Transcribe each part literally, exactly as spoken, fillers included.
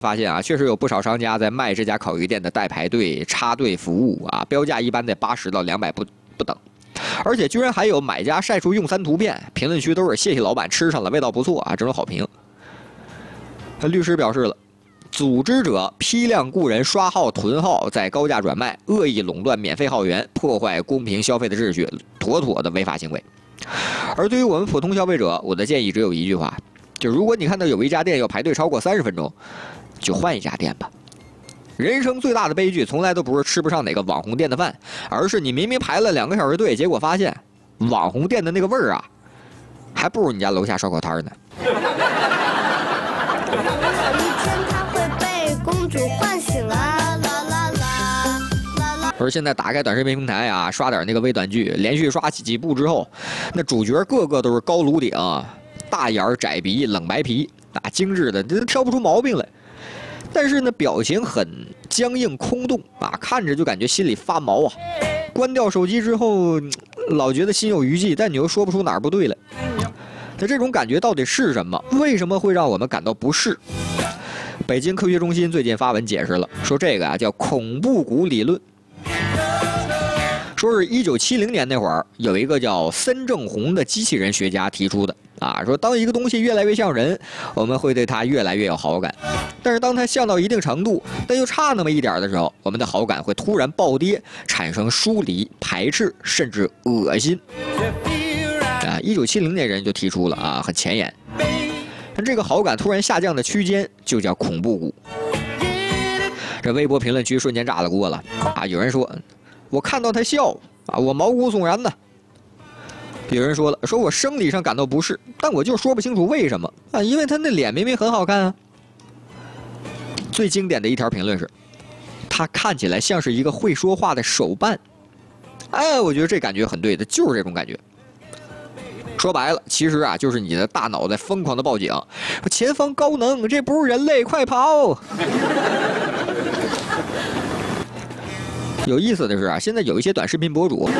发现啊，确实有不少商家在卖这家烤鱼店的代排队、插队服务啊，标价一般在八十到两百不不等，而且居然还有买家晒出用餐图片，评论区都是谢谢老板吃上了，味道不错啊，这种好评。律师表示了，组织者批量雇人刷号囤号，再高价转卖，恶意垄断免费号源，破坏公平消费的秩序，妥妥的违法行为。而对于我们普通消费者，我的建议只有一句话，就如果你看到有一家店要排队超过三十分钟，就换一家店吧。人生最大的悲剧，从来都不是吃不上哪个网红店的饭，而是你明明排了两个小时队，结果发现网红店的那个味儿啊，还不如你家楼下烧烤摊呢。而现在打开短视频平台啊，刷点那个微短剧，连续刷几几部之后，那主角个个都是高颅顶、大眼窄鼻、冷白皮啊，精致的，这挑不出毛病来。但是呢，表情很僵硬空洞啊，看着就感觉心里发毛啊。关掉手机之后，老觉得心有余悸，但你又说不出哪儿不对来。那这种感觉到底是什么？为什么会让我们感到不适？北京科学中心最近发文解释了，说这个啊叫恐怖谷理论。说是一九七零年那会儿，有一个叫森正弘的机器人学家提出的啊，说当一个东西越来越像人，我们会对它越来越有好感。但是当它像到一定程度，但又差那么一点的时候，我们的好感会突然暴跌，产生疏离、排斥，甚至恶心。啊，一九七零年人就提出了啊，很前沿。但这个好感突然下降的区间就叫恐怖谷。这微博评论区瞬间炸了锅了啊！有人说，我看到他笑啊，我毛骨悚然呢。有人说了，说我生理上感到不适，但我就说不清楚为什么啊，因为他那脸明明很好看啊。最经典的一条评论是，他看起来像是一个会说话的手办。哎，我觉得这感觉很对的，就是这种感觉。说白了，其实啊，就是你的大脑在疯狂的报警，前方高能，这不是人类，快跑！有意思的是啊，现在有一些短视频博主，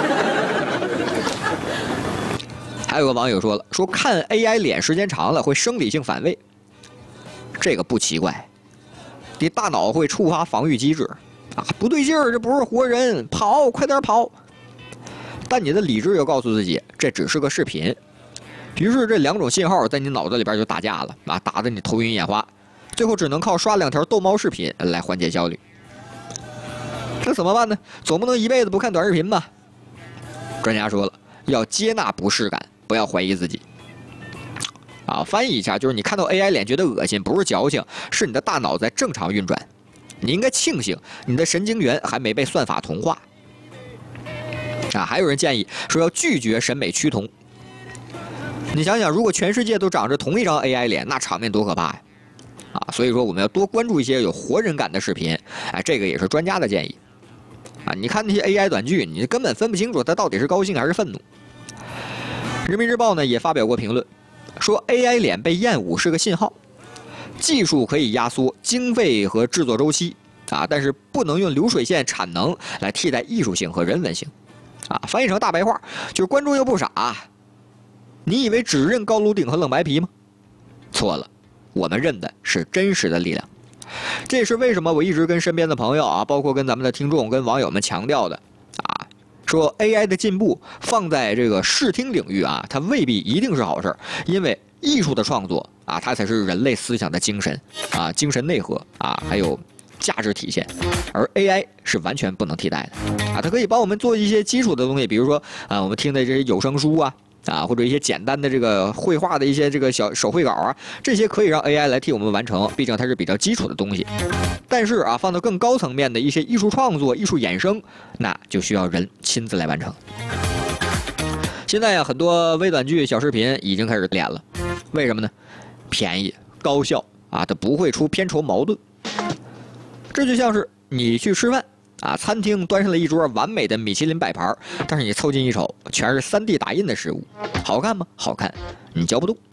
还有个网友说了，说看 A I 脸时间长了会生理性反胃，这个不奇怪，你大脑会触发防御机制啊，不对劲儿，这不是活人，跑，快点跑！但你的理智又告诉自己，这只是个视频，于是这两种信号在你脑子里边就打架了啊，打得你头晕眼花，最后只能靠刷两条逗猫视频来缓解焦虑。那怎么办呢？总不能一辈子不看短视频吧？专家说了，要接纳不适感，不要怀疑自己。啊，翻译一下就是你看到 A I 脸觉得恶心，不是矫情，是你的大脑在正常运转。你应该庆幸你的神经元还没被算法同化。啊，还有人建议说要拒绝审美趋同。你想想，如果全世界都长着同一张 A I 脸，那场面多可怕呀！啊，所以说我们要多关注一些有活人感的视频。哎，这个也是专家的建议。啊，你看那些 A I 短剧，你根本分不清楚它到底是高兴还是愤怒。人民日报呢也发表过评论，说 A I 脸被厌恶是个信号，技术可以压缩经费和制作周期啊，但是不能用流水线产能来替代艺术性和人文性。啊，翻译成大白话就是观众又不傻，你以为只认高颅顶和冷白皮吗？错了，我们认的是真实的力量。这也是为什么我一直跟身边的朋友啊，包括跟咱们的听众、跟网友们强调的啊，说 A I 的进步放在这个视听领域啊，它未必一定是好事，因为艺术的创作啊，它才是人类思想的精神啊，精神内核啊，还有价值体现，而 A I 是完全不能替代的啊，它可以帮我们做一些基础的东西，比如说啊，我们听的这些有声书啊。啊，或者一些简单的这个绘画的一些这个小手绘稿啊，这些可以让 A I 来替我们完成，毕竟它是比较基础的东西。但是啊，放到更高层面的一些艺术创作、艺术衍生，那就需要人亲自来完成。现在呀、啊，很多微短剧、小视频已经开始练了，为什么呢？便宜、高效啊，它不会出片酬矛盾。这就像是你去吃饭。啊，餐厅端上了一桌完美的米其林摆盘，但是你凑近一瞅，全是 三 D 打印的食物，好看吗？好看，你嚼不动。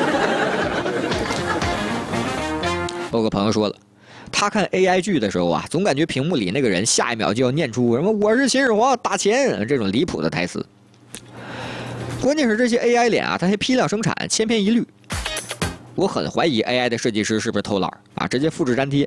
我有个朋友说了，他看 A I 剧的时候啊，总感觉屏幕里那个人下一秒就要念出什么“我是秦始皇，打钱”这种离谱的台词。关键是这些 A I 脸啊，它还批量生产，千篇一律。 我很怀疑 A I 的设计师是不是偷懒啊，直接复制粘贴。